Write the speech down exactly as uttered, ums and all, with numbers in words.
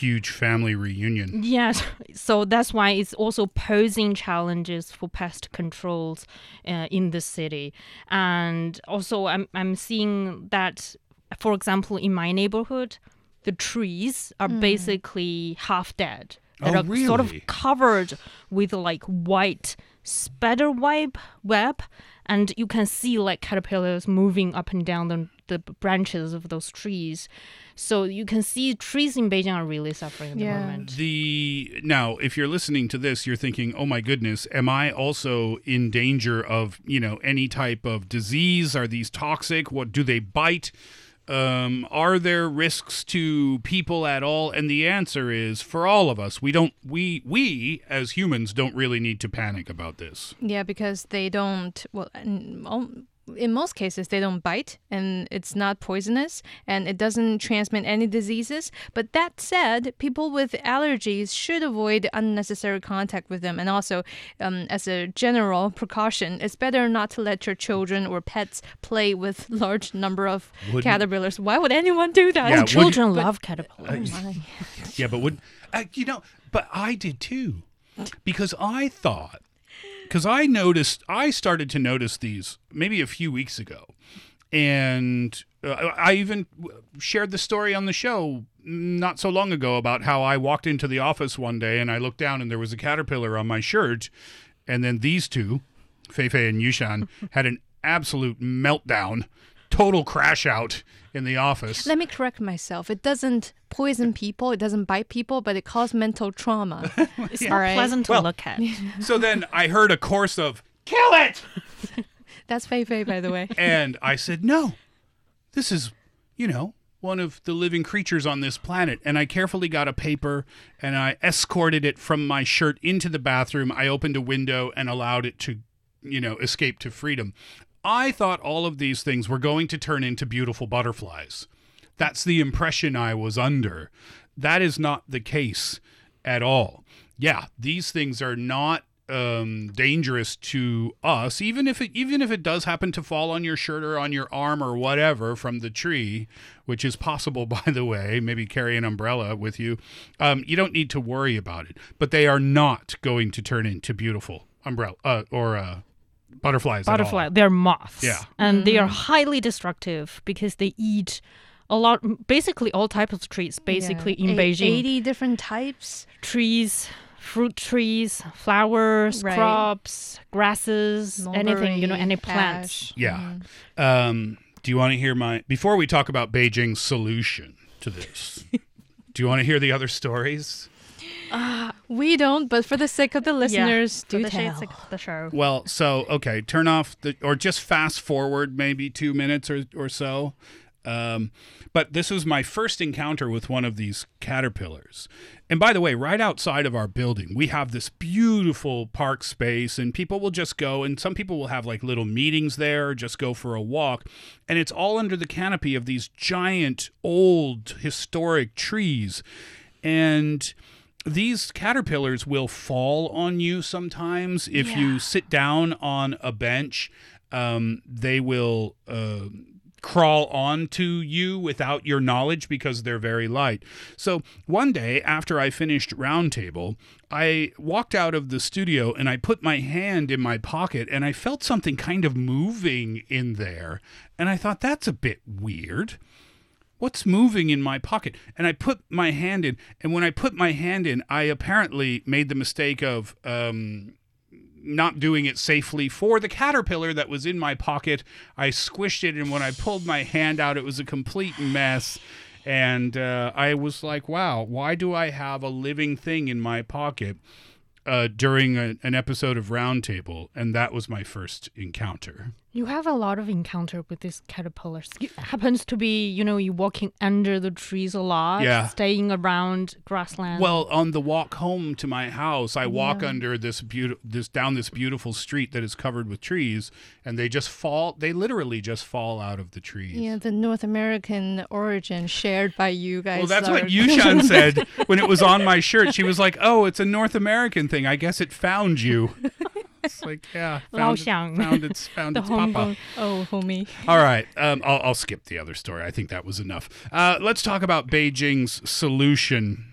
huge family reunion. Yes, so that's why it's also posing challenges for pest controls uh, in the city. And also I'm I'm seeing that, for example, in my neighborhood, the trees are mm. basically half dead. Oh, are really? Sort of covered with like white spider web, web, and you can see like caterpillars moving up and down the, the branches of those trees. So you can see trees in Beijing are really suffering at yeah. the moment. The now, if you're listening to this, you're thinking, "Oh my goodness, am I also in danger of, you know, any type of disease? Are these toxic? What do they bite? Um, are there risks to people at all?" And the answer is, for all of us, we don't. We we as humans don't really need to panic about this. Yeah, because they don't. Well, in most cases, they don't bite, and it's not poisonous, and it doesn't transmit any diseases. But that said, people with allergies should avoid unnecessary contact with them. And also, um, as a general precaution, it's better not to let your children or pets play with large number of Wouldn't, caterpillars. Why would anyone do that? Yeah, oh, children you, love but, caterpillars. Oh yeah, but would uh, you know? But I did too, because I thought. Because I noticed, I started to notice these maybe a few weeks ago. And uh, I even shared the story on the show not so long ago about how I walked into the office one day and I looked down and there was a caterpillar on my shirt. And then these two, Feifei and Yushan, had an absolute meltdown, total crash out in the office. Let me correct myself. It doesn't poison people, it doesn't bite people, but it causes mental trauma. It's yeah. not right. pleasant to well, look at. So then I heard a chorus of, "Kill it!" That's Feifei, by the way. And I said, no, this is, you know, one of the living creatures on this planet. And I carefully got a paper and I escorted it from my shirt into the bathroom. I opened a window and allowed it to, you know, escape to freedom. I thought all of these things were going to turn into beautiful butterflies. That's the impression I was under. That is not the case at all. Yeah, these things are not um, dangerous to us, even if it, even if it does happen to fall on your shirt or on your arm or whatever from the tree, which is possible, by the way. Maybe carry an umbrella with you. Um, you don't need to worry about it. But they are not going to turn into beautiful umbrella uh, or uh, butterflies. Butterfly. They're moths. Yeah, and mm-hmm. they are highly destructive because they eat a lot, basically all types of trees, basically yeah. in A- Beijing. eighty different types. Trees, fruit trees, flowers, right. crops, grasses, Mulberry, anything, you know, any plants. ash. Yeah. Mm-hmm. Um, do you want to hear my, before we talk about Beijing's solution to this, do you want to hear the other stories? Uh, we don't, but for the sake of the listeners, yeah, do for the tell. sake of the show. Well, so, okay, turn off the, or just fast forward maybe two minutes or, or so. Um, but this was my first encounter with one of these caterpillars. And by the way, right outside of our building, we have this beautiful park space and people will just go, and some people will have like little meetings there, or just go for a walk. And it's all under the canopy of these giant, old, historic trees. And these caterpillars will fall on you sometimes. If Yeah. you sit down on a bench, um, they will uh, crawl onto you without your knowledge because they're very light. So one day after I finished Roundtable, I walked out of the studio and I put my hand in my pocket and I felt something kind of moving in there. And I thought, that's a bit weird. What's moving in my pocket? And I put my hand in, and when I put my hand in, I apparently made the mistake of um, not doing it safely for the caterpillar that was in my pocket. I squished it, and when I pulled my hand out, it was a complete mess. And uh, I was like, wow, why do I have a living thing in my pocket uh, during a, an episode of Roundtable? And that was my first encounter. You have a lot of encounter with these caterpillars. It happens to be, you know, you walking under the trees a lot, Yeah. staying around grassland. Well, on the walk home to my house, I walk Yeah. under this beautiful, this down this beautiful street that is covered with trees, and they just fall. They literally just fall out of the trees. Yeah, the North American origin shared by you guys. Well, that's are- what Yushan said when it was on my shirt. She was like, "Oh, it's a North American thing. I guess it found you." It's like, yeah, found, it, Laoxiang. found its found the its Hong papa. Kong. Oh, homie. All right, um, I'll, I'll skip the other story. I think that was enough. Uh, let's talk about Beijing's solution